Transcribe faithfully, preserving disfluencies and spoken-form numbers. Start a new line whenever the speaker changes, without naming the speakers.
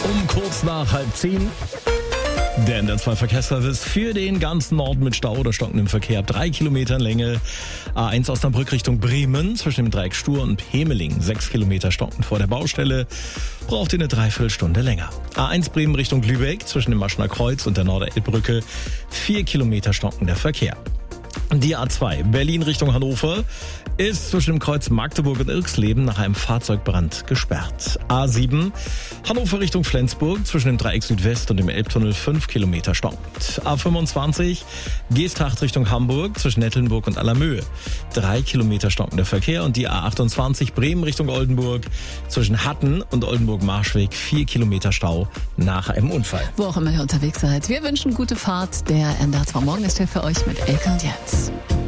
Um kurz nach halb zehn. Der N D R zwei Verkehrsservice für den ganzen Norden mit Stau oder stockendem Verkehr ab drei Kilometern Länge. A eins Osnabrück Richtung Bremen zwischen dem Dreieck Stur und Hemeling. Sechs Kilometer stockend vor der Baustelle. Braucht ihr eine Dreiviertelstunde länger. A eins Bremen Richtung Lübeck zwischen dem Maschner Kreuz und der Norderelbbrücke. Vier Kilometer stockender Verkehr. Die A zwei Berlin Richtung Hannover ist zwischen dem Kreuz Magdeburg und Irxleben nach einem Fahrzeugbrand gesperrt. A sieben Hannover Richtung Flensburg zwischen dem Dreieck Südwest und dem Elbtunnel fünf Kilometer stockend. A fünfundzwanzig Geesthacht Richtung Hamburg zwischen Nettelnburg und Allermöhe. drei Kilometer stockender Verkehr. Und die A achtundzwanzig Bremen Richtung Oldenburg zwischen Hatten und Oldenburg-Marschweg. vier Kilometer Stau nach einem Unfall.
Wo auch immer ihr unterwegs seid, wir wünschen gute Fahrt. Der N D R zwei Morgen ist hier für euch mit Elke und Jens.